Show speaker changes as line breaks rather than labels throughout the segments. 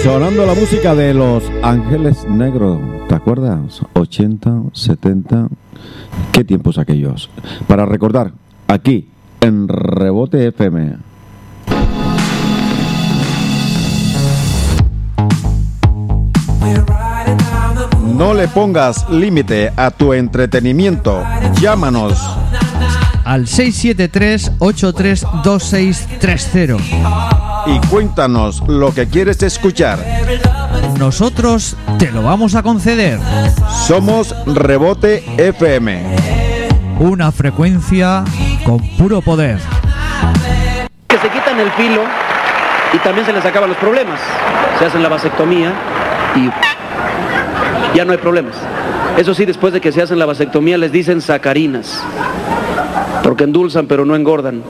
Sonando la música de Los Ángeles Negros, ¿te acuerdas? 80, 70, qué tiempos aquellos. Para recordar, aquí en Rebote FM. No le pongas límite a tu entretenimiento. Llámanos
al 673-832630
y cuéntanos lo que quieres escuchar.
Nosotros te lo vamos a conceder.
Somos Rebote FM,
una frecuencia con puro poder.
Que se quitan el filo y también se les acaban los problemas. Se hacen la vasectomía y ya no hay problemas. Eso sí, después de que se hacen la vasectomía les dicen sacarinas, porque endulzan pero no engordan.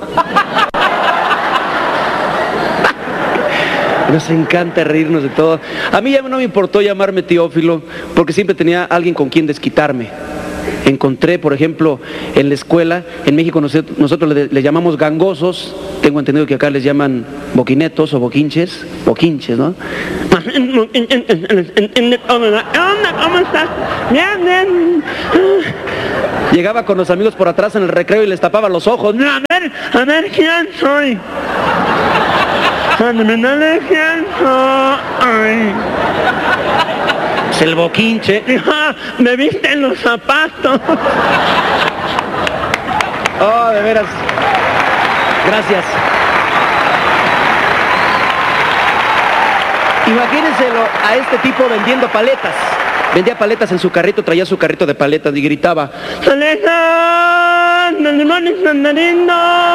Nos encanta reírnos de todo. A mí ya no me importó llamarme Teófilo, porque siempre tenía alguien con quien desquitarme. Encontré, por ejemplo, en la escuela, en México nosotros le llamamos gangosos, tengo entendido que acá les llaman boquinetos o boquinches, ¿no? ¿Cómo estás? Bien. Llegaba con los amigos por atrás en el recreo y les tapaba los ojos. A ver, ¿quién soy? Es el boquinche. Me visten los zapatos. Oh, de veras. Gracias. Imagínenselo a este tipo vendiendo paletas. Vendía paletas en su carrito, traía su carrito de paletas y gritaba: ¡Paletas! ¡Los limones mandarino!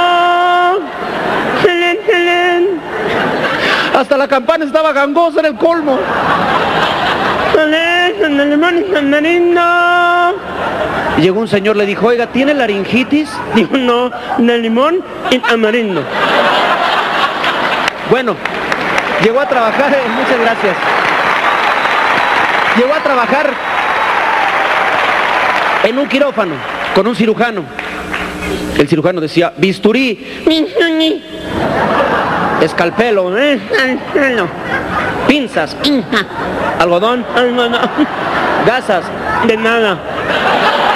¡Excelente! Hasta la campana estaba gangosa, era el colmo. ¡Paletas! ¡Los limones mandarino! Y llegó un señor, le dijo: oiga, ¿tiene laringitis? Dijo: no, de limón y tamarindo. Bueno, llegó a trabajar, muchas gracias. Llegó a trabajar en un quirófano con un cirujano. El cirujano decía: bisturí, escalpelo, pinzas, algodón, gasas, de nada.